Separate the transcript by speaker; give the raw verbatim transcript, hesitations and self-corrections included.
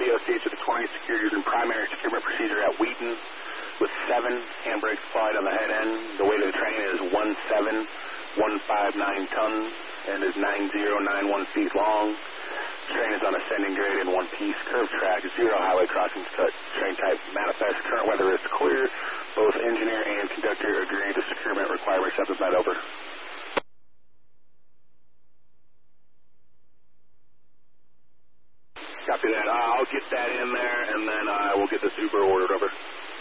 Speaker 1: D O C to the twenty, security and primary securement procedure at Wheaton with seven handbrakes applied on the head end. The weight of the train is one seven one five nine tons and is nine zero nine one feet long. The train is on ascending grade in one piece, curved track, zero highway crossings, train type manifest. Current weather is clear. Both engineer and conductor agree the securement requirements have been met. Over. Copy that. Uh, I'll get that in there, and then uh, we'll get this Uber ordered. Over.